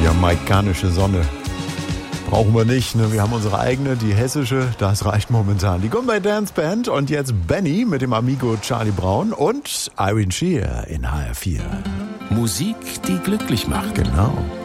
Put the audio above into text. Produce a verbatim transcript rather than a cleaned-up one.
Jamaikanische Sonne. Brauchen wir nicht, ne? Wir haben unsere eigene, die hessische, das reicht momentan. Die kommen bei Dance Band und jetzt Benny mit dem Amigo Charlie Brown und Irene Shear in H R vier. Musik, die glücklich macht. Genau.